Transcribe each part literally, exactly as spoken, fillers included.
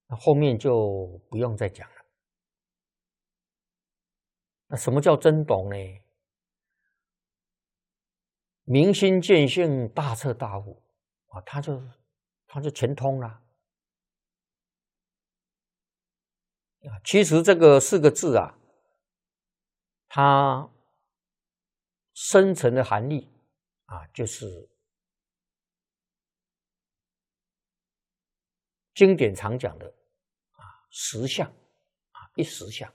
那后面就不用再讲了。那什么叫真懂呢？明心见性，大彻大悟啊，他就他就全通了。啊，其实这个四个字啊，它深层的含义啊，就是经典常讲的啊实相啊一实相。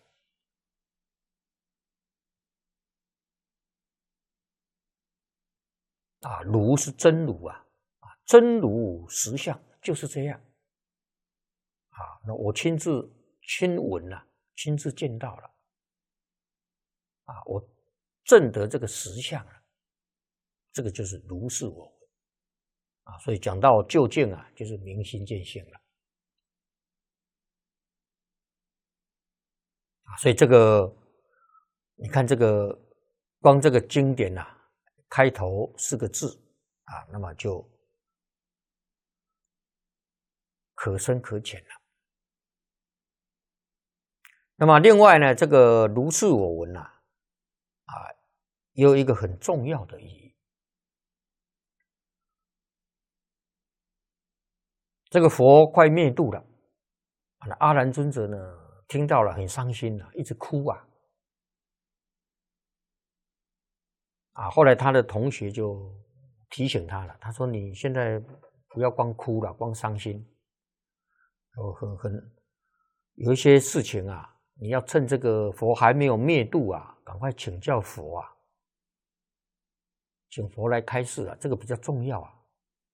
啊，如是真如啊，啊，真如实相就是这样。啊，那我亲自亲闻了，亲自见到了。啊，我证得这个实相了，这个就是如是我闻。啊，所以讲到究竟啊，就是明心见性了。啊，所以这个你看这个光这个经典啊。开头四个字啊，那么就可深可浅了。那么另外呢，这个如是我闻啊，啊，也有一个很重要的意义。这个佛快灭度了，阿难尊者呢听到了很伤心啊，一直哭啊。啊，后来他的同学就提醒他了，他说：“你现在不要光哭了，光伤心，有很很有一些事情啊，你要趁这个佛还没有灭度啊，赶快请教佛啊，请佛来开示啊，这个比较重要啊。”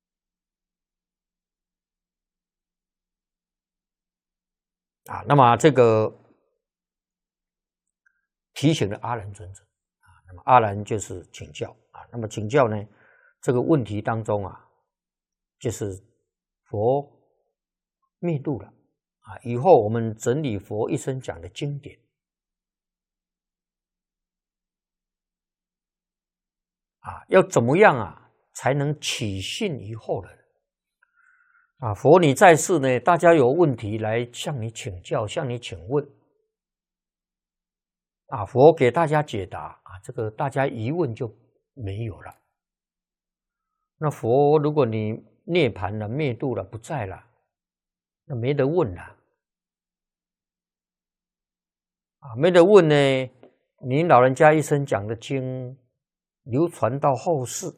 啊，那么这个提醒了阿难尊者。那么阿难就是请教啊，那么请教呢，这个问题当中啊，就是佛灭度了啊，以后我们整理佛一生讲的经典啊，要怎么样啊才能起信于后人啊？佛你在世呢，大家有问题来向你请教，向你请问。啊，佛给大家解答啊，这个大家疑问就没有了。那佛如果你涅槃了、灭度了、不在了，那没得问了。啊，没得问呢，你老人家一生讲的经流传到后世，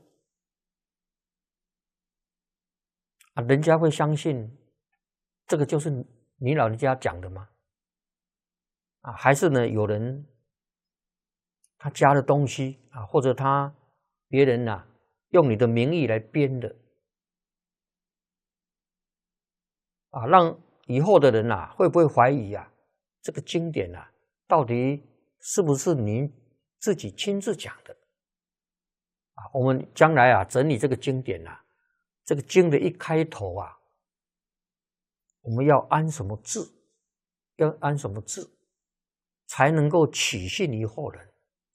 啊，人家会相信这个就是你老人家讲的吗？啊，还是呢有人他加了东西啊，或者他别人啊用你的名义来编的啊，让以后的人啊会不会怀疑啊？这个经典啊，到底是不是您自己亲自讲的啊？我们将来啊整理这个经典啊，这个经的一开头啊，我们要安什么字？要安什么字，才能够起信于后人？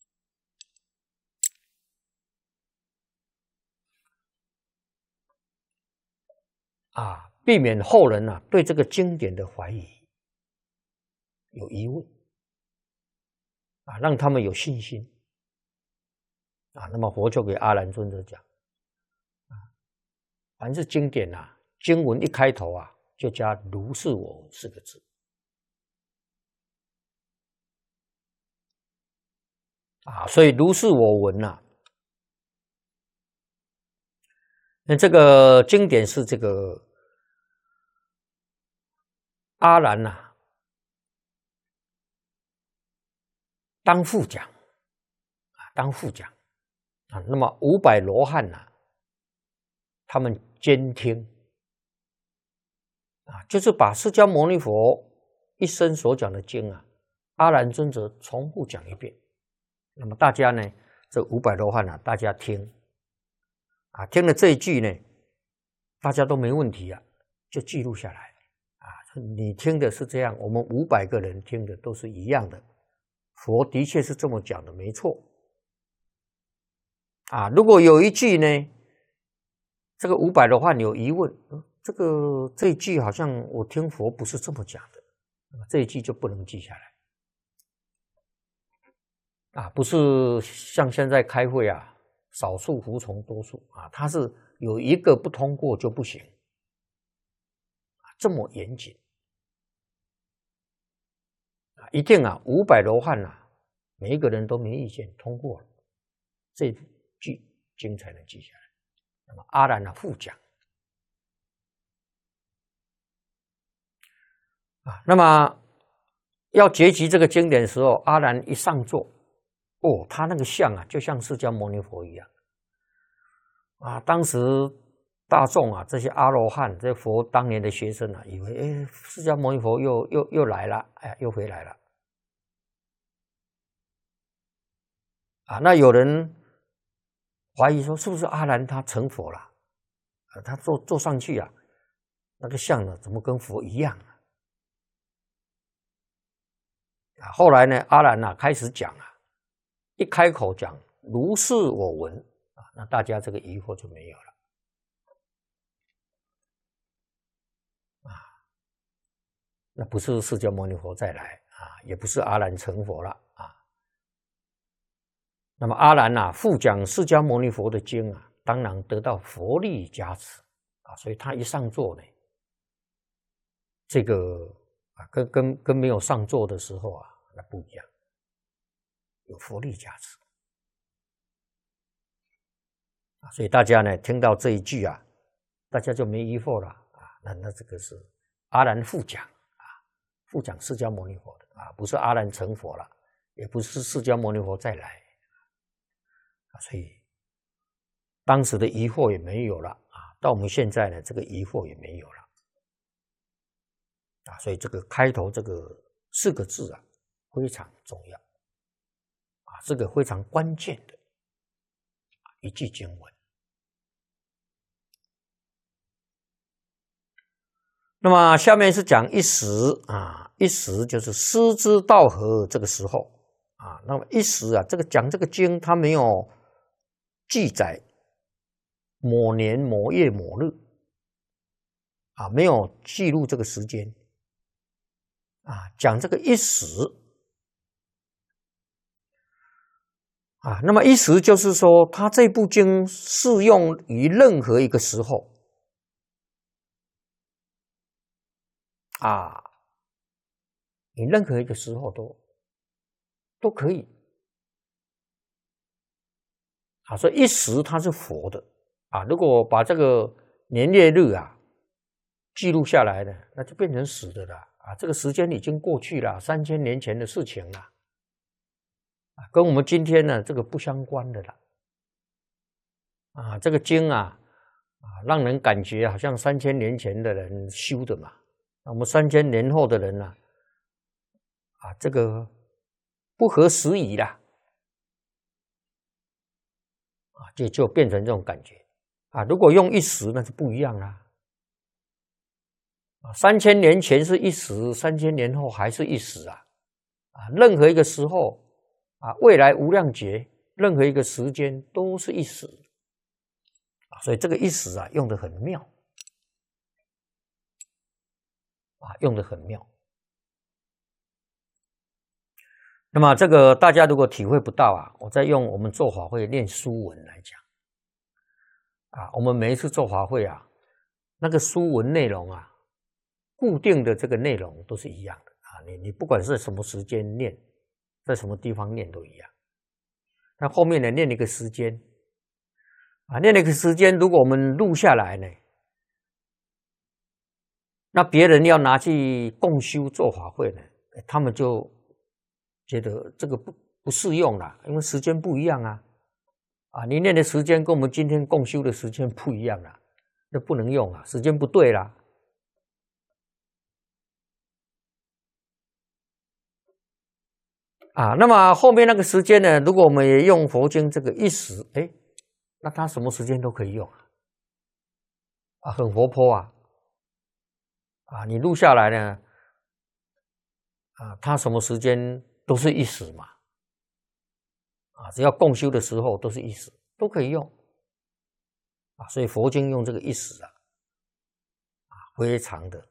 啊，避免后人啊对这个经典的怀疑、有疑问，啊，让他们有信心。啊，那么佛就给阿难尊者讲，啊，凡是经典啊，经文一开头啊，就加如是我闻四个字。啊，所以如是我闻呐、啊，那这个经典是这个阿难呐、啊、当副讲啊，当副讲啊，那么五百罗汉呐、啊，他们监听啊，就是把释迦牟尼佛一生所讲的经啊，阿难尊者重复讲一遍。那么大家呢，这五百罗汉啊，大家听啊，听了这一句呢，大家都没问题啊，就记录下来啊。你听的是这样，我们五百个人听的都是一样的，佛的确是这么讲的，没错啊。如果有一句呢，这个五百罗汉有疑问， 这个这一句好像我听佛不是这么讲的，这一句就不能记下来啊，不是像现在开会啊，少数服从多数啊，它是有一个不通过就不行，这么严谨啊，一定啊，五百罗汉啊，每一个人都没意见通过了，这句经才能记下来。那么阿难啊复讲啊，那么要结集这个经典的时候，阿难一上座，哦，他那个像啊，就像释迦牟尼佛一样啊。当时大众啊，这些阿罗汉，这佛当年的学生啊，以为哎，释迦牟尼佛又又又来了，哎，又回来了啊。那有人怀疑说，是不是阿难他成佛了？啊，他坐坐上去啊，那个像呢，怎么跟佛一样啊？啊，后来呢，阿难啊开始讲啊，一开口讲如是我闻啊，那大家这个疑惑就没有了啊。那不是释迦牟尼佛再来啊，也不是阿难成佛了啊。那么阿难啊复讲释迦牟尼佛的经啊，当然得到佛力加持啊，所以他一上座呢，这个啊跟跟跟没有上座的时候啊，那不一样，有佛力加持啊，所以大家呢听到这一句啊，大家就没疑惑了啊。那那这个是阿难复讲啊，复讲释迦牟尼佛的啊，不是阿难成佛了，也不是释迦牟尼佛再来啊，所以当时的疑惑也没有了啊，到我们现在呢，这个疑惑也没有了啊，所以这个开头这个四个字啊，非常重要啊，这个非常关键的一句经文。那么下面是讲一时啊，一时就是师之道合这个时候啊，那么一时啊，这个讲这个经，它没有记载某年某月某日啊，没有记录这个时间啊，讲这个一时啊，那么一时就是说，它这部经适用于任何一个时候啊，你任何一个时候都都可以啊，所以一时它是佛的啊，如果把这个年月日啊记录下来呢，那就变成死的了啊，这个时间已经过去了，三千年前的事情了啊，跟我们今天呢这个不相关的了啊，这个经啊啊，让人感觉好像三千年前的人修的嘛。那我们三千年后的人呢、啊，啊，这个不合时宜啦，啊，就就变成这种感觉啊。如果用一时，那是不一样啦。啊，三千年前是一时，三千年后还是一时啊。啊，任何一个时候啊，未来无量劫，任何一个时间都是一时啊。所以这个一时啊，用得很妙。啊，用得很妙。那么这个大家如果体会不到啊，我再用我们做法会念书文来讲啊，我们每一次做法会啊，那个书文内容啊，固定的这个内容都是一样的啊，你你不管是什么时间念，在什么地方念都一样。那后面呢，念一个时间啊，念一个时间，如果我们录下来呢，那别人要拿去共修做法会呢，他们就觉得这个不不适用了，因为时间不一样啊，啊，你念的时间跟我们今天共修的时间不一样了，那不能用啊，时间不对啦。啊，那么后面那个时间呢，如果我们也用佛经这个一时，哎，那它什么时间都可以用啊，啊，很活泼啊。啊，你录下来呢，啊，它什么时间都是一时嘛，啊，只要共修的时候都是一时，都可以用，啊，所以佛经用这个一时啊， 非常的